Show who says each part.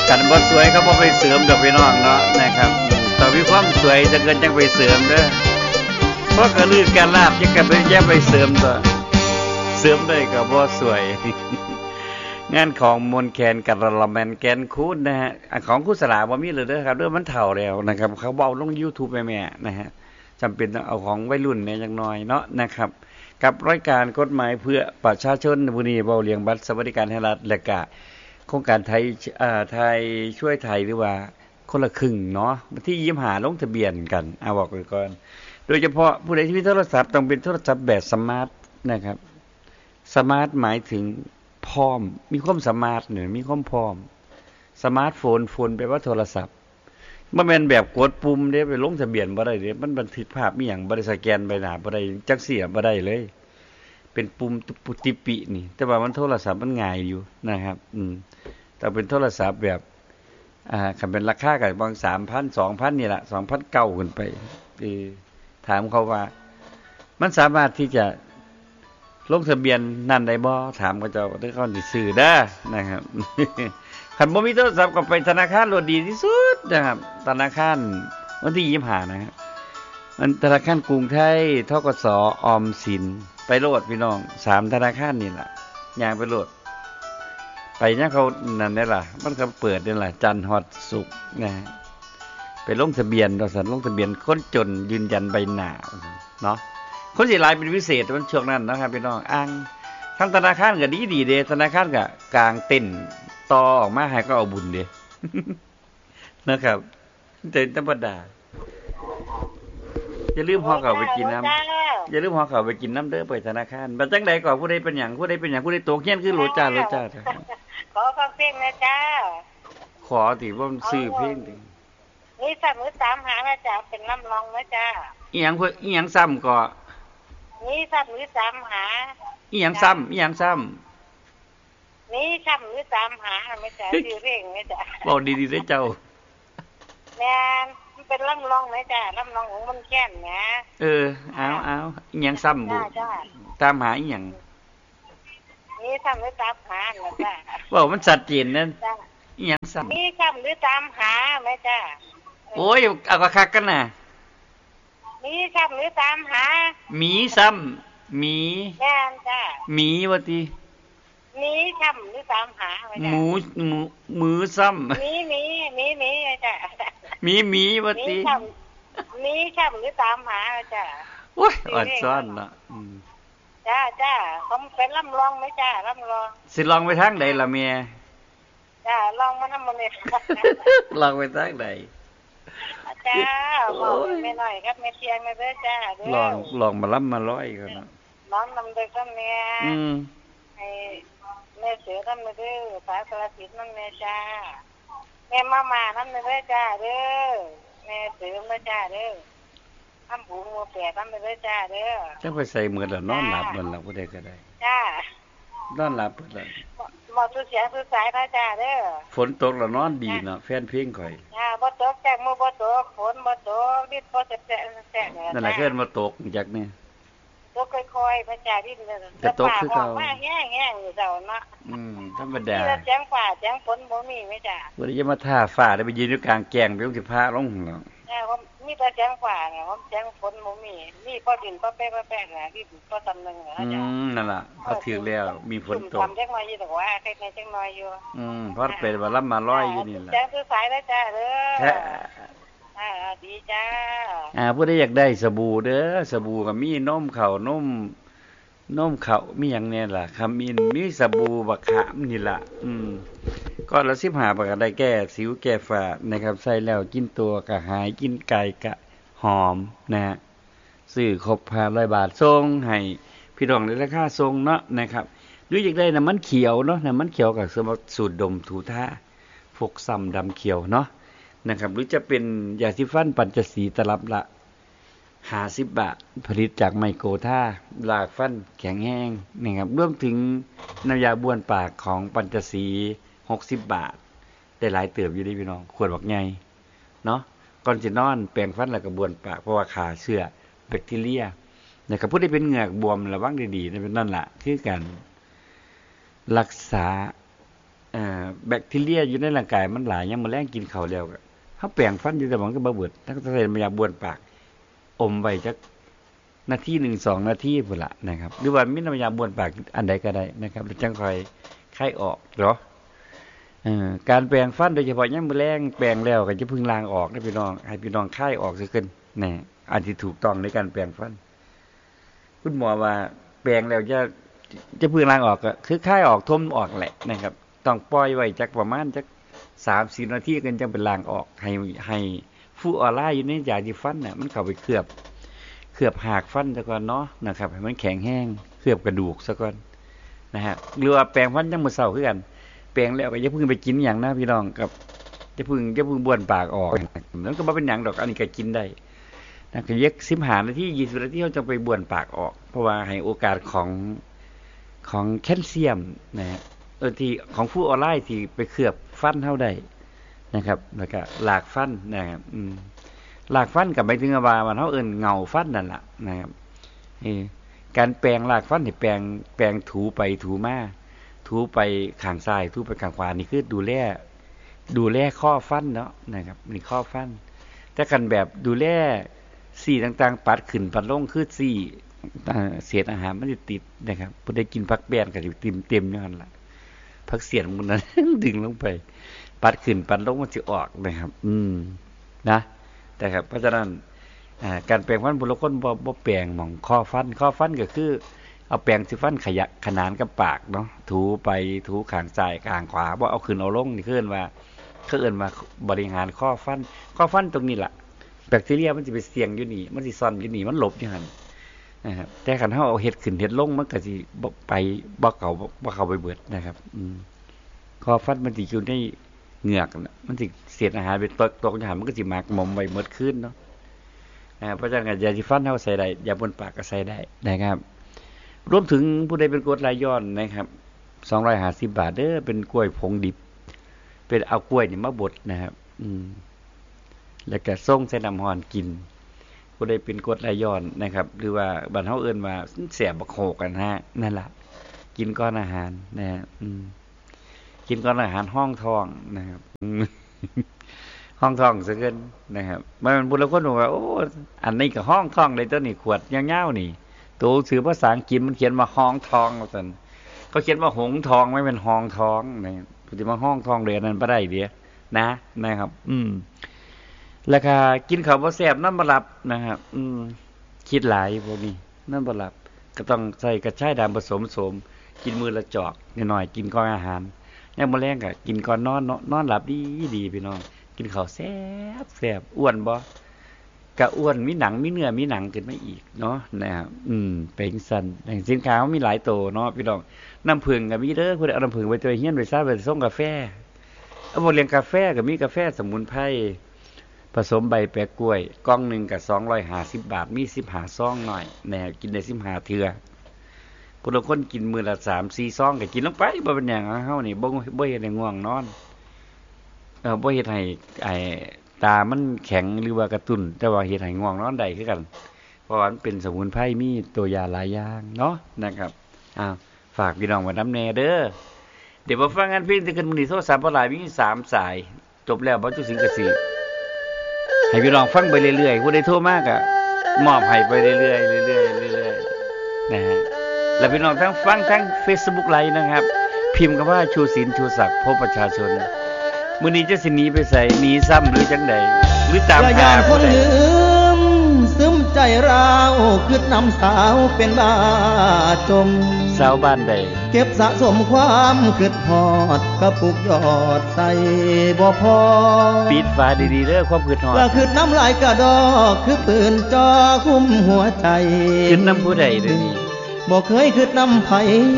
Speaker 1: กันบ่สวยเขาบ่ไปเสริมดอกพี่น้องเนาะนะครับแต่มีความสวยจะเกินจังไปเสริมเด้อเพราะกระลือการลาบยังกันแย่ไปเสริมตัวเสริมได้ก็บ่สวยงานของมนแคนกับละแมนแกนคูดนะฮะของคุสลาบ่มีเลยเด้อครับเรื่องมันเฒ่าแล้วนะครับเขาเบาลง YouTube แม่ๆนะฮะจำเป็นต้องเอาของวัยรุ่นเนี่ยจังน้อยเนาะนะครับกับรายการกฎหมายเพื่อประชาชนมื้อนี้เว้าเรื่องบัตรสวัสดิการแห่งรัฐและก็โครงการไทยช่วยไทยหรือว่าคนละครึ่งเนาะที่25ลงทะเบียนกันบอกไว้ก่อนโดยเฉพาะผู้ใดที่มีโทรศัพท์ต้องเป็นโทรศัพท์แบบสมาร์ทนะครับสมาร์ทหมายถึงพร้อมมีความสมาร์ทเนี่ยมีความพร้อมสมาร์ทโฟนแปลว่าโทรศัพท์บ่แม่นแบบกดปุ่มเด้ไปลงทะเบียนบ่ได้เด้มันบันทึกภาพอีหยังบ่ได้สแกนใบหน้าบ่ได้จักเสียบ่ได้เลยเป็นปุ่มปุติปินี่แต่ว่ามันโทรศัพท์มันง่ายอยู่นะครับแต่เป็นโทรศัพท์แบบคันเป็นราคาก็บาง 3,000 2,000 นี่ล่ะ 2,900 ขึ้นไปถามเขาว่ามันสามารถที่จะลงทะเบียนนั่นได้บ่ถามเขาเจ้าที่เขาสิซื้อเด้อนะครับคันบ่มีโทรศัพท์ก็ไปธนาคารโลดดีที่สุดนะครับธนาคารวันที่25นะครับมันธนาคารกรุงไทยธกส.ออมสินไปโลดพี่น้อง3ธนาคารนี่ล่ะย่างไปโลดไปเนี่ยเขานั่นได้ล่ะมันก็เปิดนี่ล่ะจันทร์ฮอดศุกร์นะฮะไปลงทะเบียนว่าซั่นลงทะเบียนคนจนยืนยันใบหน้าเนาะคนสิหลายเป็นพิเศษมันช่วงนั้นนะครับพี่น้องอ้างทางธนาคารก็ดีเด้ธนาคารก็กางเต้นต่อออกมาให้ก็เอาบุญเด้นะครับแต่ธรรมดาอย่าลืมห่อข้าวไปกินน้ำอย่าลืมห่อข้าวไปกินน้ำเด้อไปธนาคารบัดจังใดก็ผู้ใดเป็นหยังผู้ใดตกเฮียนคือโหลจ้า
Speaker 2: ขอฟังเพลงนะจ้า
Speaker 1: ขอติว่ามันซื้อเพลงติ
Speaker 2: นี่3 หานะจ้าเป็นลำลองนะจ้า
Speaker 1: อีหยังซ้ำก็
Speaker 2: นี่3 หา
Speaker 1: อีหยังซ้ำ
Speaker 2: นี่3 หาไม่จ้าชื่อเพลงไม่จ้า
Speaker 1: เว้าดีๆเด้อเจ้า
Speaker 2: แม่นมันเป็นลำลองนะจ้าลำลองของมันแค้นนะ
Speaker 1: เอาอีหยังซ้ำบ่ตามหาอีหยัง
Speaker 2: นี่3 หานะจ้า
Speaker 1: เว้ามันชัดเจนนั่นอีหยังซ้ำ
Speaker 2: นี่3 หาแม่จ้า
Speaker 1: โอ้ยเอาคักๆกันน่ะ
Speaker 2: นี่3 หา
Speaker 1: หมีซ้ำหมี
Speaker 2: แม่นจ้า
Speaker 1: หมีว่าติ
Speaker 2: นี่3 หาแม่จ้า
Speaker 1: มือซ้ำ
Speaker 2: มีจ้า
Speaker 1: มีว่าติ
Speaker 2: นี่3 หาจ้า
Speaker 1: โอ้ยอ่อนซ้อนเนาะ
Speaker 2: จ้าผมเป็นลำลองไหมจ้าลำลอง
Speaker 1: สิลองไปทางใดล่ะแม่
Speaker 2: จ้าลองมานำบ่นี่
Speaker 1: ลองไปทางใด
Speaker 2: จ้าบอกแม่น้อยครับแม่เทียงมาเด้อจ้าเด้อ
Speaker 1: ลองมาล้ำมาร้อยกันเนาะ
Speaker 2: น้องนำเด้อครับแม่ให้แม่เสือทำมาเด้อสาสารสิทธิ์นำแม่จ้าแม่มานำเด้อจ้าเด้อแม่เสือมาจ้าเด้อทำหูมือแปะนำเด้อจ้าเด้อ
Speaker 1: จังไปใส่มื้อละนอนหลับนั่นล่ะผู้ใดก็ได้
Speaker 2: จ้าน
Speaker 1: อนหลับเพิ่นล่ะ
Speaker 2: บ่สุเสียสุสายนะจ้าเด้อ
Speaker 1: ฝนตกแล้วนอนดีเนาะแฟนเพลงข่อย
Speaker 2: จ้าบ่ตกแจ้งมือบ่ตกฝนบ่ตกดินบ่แฉะ
Speaker 1: นั่นน่ะเพิ่นบ่ตกจักนี่
Speaker 2: ตกค่อยๆพระจ้าดิน
Speaker 1: จะตกคือเก่า
Speaker 2: มาแห้งๆอยู่เจ้าเนาะ
Speaker 1: ธรรมดา
Speaker 2: แจ้งฟ้าแจ้งฝนบ่มีแม่จ้า
Speaker 1: บ่ได้จะมาท่าฟ้าได้ไปยืนอยู่กลางแจ้งไปลงสิพาลงเนาะ
Speaker 2: ผมมีแต่แจ้งฟ้าเนี่ยผมแจ้งฝนบ่มีพอดินพอแป๊ะๆน่ะดินพอตำนึงนะจ้า
Speaker 1: นั่นล่ะพอถึงแล้วมีฝนตก
Speaker 2: ทำจักหน่อยอยู่แต่ว่าใครในจักหน่อยอยู่
Speaker 1: พอเป็นว่าลํมาร้อยอยู่นี่ล่ะ
Speaker 2: แจ้งสุสายแล้วจ้าเด้อดีจ้า
Speaker 1: ผู้ใดอยากได้สบู่เด้อสบู่ก็มีนมข้าวนมข้าวมีหยังแน่ล่ะขมิ้นมีสบู่บักขามนี่ล่ะก็ละ15 บาทก็ได้แก้สิวแก้ฝ้านะครับใส่แล้วกินตัวก็หายกินไก่ก็หอมนะฮะซื้อครบ500 บาทส่งให้พี่น้องในราคาส่งเนาะนะครับหรืออยากได้น้ำมันเขียวเนาะน้ำมันเขียวก็สูตรดมถูท่าฟกซ้ำดำเขียวเนาะนะครับหรือจะเป็นยาสีฟันปัญจสีตลับละ50 บาทผลิตจากไมโครท่าลากฟันแข็งแห้งนะครับรวมถึงน้ำยาบ้วนปากของปัญจสี60 บาทได้หลายเติบอยู่ดีพี่น้องขวดบักใหญ่เนาะก่อนสินอนแปรงฟันแล้วก็บ้วนปากเพราะว่าฆ่าเชื้อแบคทีเรียนะครับผู้ที่เป็นเหงือกบวมระวังดีๆนั่นเป็นนั่นล่ะคือกันรักษาแบคทีเรียอยู่ในร่างกายมันหลายยังมาแล้งกินข้าวแล้วเฮาแปรงฟันอยู่แต่มันก็บ่เบิดถ้าใส่น้ำยาบ้วนปากอมไว้จักนาที1 2นาทีพุ่นล่ะนะครับหรือว่ามีน้ำยาบ้วนปากอันใดก็ได้นะครับแล้วจังค่อยคายออกเนาะการแปรงฟันโดยเฉพาะยามมื้อแลงแปรงแล้วก็จะพึ่งล้างออกนะพี่น้องให้พี่น้องคายออกซะเกินนะอันที่ถูกต้องในการแปรงฟันคุณหมอว่าแปรงแล้วจะพึ่งล้างออกก็คือคายออกทมออกแหละนะครับต้องปล่อยไว้จักประมาณจัก 3-4 นาทีกันจังเป็นล้างออกให้ฟูออร่าอยู่ในยาสีฟันน่ะมันเข้าไปเคลือบหากฟันซะก่อนเนาะนะครับให้มันแข็งแห้งเคลือบกระดูกซะก่อนนะฮะหรือว่าแปรงฟันจังมื้อเช้าคือกันแปรงแล้วก็อย่าเพิ่งไปกินหยังนะพี่น้องครับอย่าเพิ่งบ้วนปากออกมันก็บ่เป็นหยังดอกอันนี้ก็กินได้นะก็ยัก15นาที20นาทีเฮาจะไปบ้วนปากออกเพราะว่าให้โอกาสของแคลเซียมนะฮะที่ของฟูออร่าที่ไปเคลือบฟันเฮาได้นะครับแล้วก็หลากฟันนะครับหลากฟันก็หมายถึงว่ามันเฮาเอิ้นเงาฟันนั่นล่ะนะครับการแปรงหลากฟันนี่แปรงถูไปถูมาถูไปข้างซ้ายถูไปข้างขวานี่คือดูแลข้อฟันเนาะนะครับนี่ข้อฟันแต่กันแบบดูแลซี่ต่างๆปัดขึ้นปัดลงคือซี่เศษอาหารมันจะติดนะครับผู้ใดกินผักแป้นก็สิเต็มอยู่หั่นล่ะผักเสียนมันนั้น ดึงลงไปปัดขึ้นปัดลงมันสิออกนะครับนะแต่ครับเพราะฉะนั้นการแปรงฟันบุรุษคนบ่แปรงหม่องข้อฟันก็คือเอาแปรงสิฟันขนานกับปากเนาะถูไปถูข้างซ้ายข้างขวาบ่เอาขึ้นเอาลงนี่คือเอิ้นว่าบริหารข้อฟันตรงนี้ล่ะแบคทีเรียมันสิไปเสี่ยงอยู่นี่มันสิซ่อนอยู่นี่มันหลบอยู่หั่นนะครับแต่คันเฮาเอาเฮ็ดขึ้นเฮ็ดลงมันก็สิบ่เข้าไปเบิดนะครับข้อฟันมันสิอยู่ในเหงือกมันสิเศษอาหารไปตกอยู่หั่นมันก็สิหมักหมมไว้หมดคืนเนาะเพราะฉะนั้นยาสีฟันเฮาใส่ได้ยาบ้วนปากก็ใส่ได้นะครับรวมถึงผู้ใดเป็นกรดไหลย้อนนะครับ250 บาทเด้อเป็นกล้วยผงดิบเป็นเอากล้วยนี่มาบดนะครับแล้วก็ส่งใส่น้ำร้อนกินผู้ใดเป็นกรดไหลย้อนนะครับหรือว่าบ้านเฮาเอิ้นว่าแสบบักโขกกันฮะนั่นล่ะกินก่อนอาหารนะฮะกินก่อนอาหารห้องท้องนะครับห้องท้องซะเกินนะครับมันผู้ละคนบอกว่าโอ้อันนี้ก็ห้องท้องได้ตัวนี้ขวดยาวๆนี่ตัวสื่อภาษาอังกฤษมันเขียนมาห้องท้องว่าซั่นเขาเขียนว่าหงทองไม่เป็นห้องท้องนะครับสิมาห้องท้องเลยนั่นบ่ได้เด้นะครับแล้วก็กินข้าวบ่แซ่บนอนบ่หลับนะครับคิดหลายพวกนี้นอนบ่หลับก็ต้องใส่กระชายดำผสมกินมื้อละจอกน้อยๆกินก่อนอาหารยามมื้อแลงก็กินก่อนนอนหลับดีพี่น้องกินข้าวแซ่บอ้วนบ่ก็อ้วนมีหนังมีเนื้อมีหนังขึ้นมาอีกเนาะนะครับเป็นซั่นสินค้ามันมีหลายโตเนาะพี่น้องน้ำผึ้งก็มีเด้อผู้ใดเอาน้ำผึ้งไว้ตัวเฮียนไว้ซะไปส่งกาแฟเอาบ่เลี้ยงกาแฟก็มีกาแฟสมุนไพรผสมใบแปะกล้วยกล่องนึงก็250 บาทมี15ซองหน่อยนะครับกินได้15เทื่อผู้ละคนกินมื้อละ 3-4 ซองก็กินลงไปบ่เป็นหยังเฮานี่บ่เฮ็ดให้ง่วงนอนบ่เฮ็ดให้ตามันแข็งหรือว่ากระตุ้นแต่ว่าเฮ็ดให้ง่วงนอนได้คือกันเพราะว่ามันเป็นสมุนไพรมีตัวยาหลายอย่างเนาะนะครับฝากพี่น้องไว้นำแน่เด้อเดี๋ยวมาฟังงานเพลงที่ขึ้นมื้อนี้โทรศัพท์บ่หลายมี3สายจบแล้วบ่จุสิงก็สิให้พี่น้องฟังไปเรื่อยๆผู้ใดโทรมาก็มอบให้ไปเรื่อยๆนะฮะแล้วพี่น้องทั้งฟังทั้ง Facebook Live นะครับพิมพ์คำว่าชูศิลป์ชูศักดิ์พบประชาชนมื้อนี้จะสิหนีไปไสหนีซ้ำหรือจังใดหรือตามหาผู้ใด
Speaker 3: ซึมใจเราคิดนำสาวเป็นบาจม
Speaker 1: สาวบ้านใด
Speaker 3: เก็บสะสมความคิดฮอดกระปุกยอดใส่บ่พอ
Speaker 1: ปิดฝาดีๆเด้อความคิดฮอด
Speaker 3: ว่าคิดน้ำลายกระดอกคือปืนจ่อคุ้มหัวใจ
Speaker 1: คิดนำผู้ใดเด้อนี่
Speaker 3: บ่เคยคิดนำไผ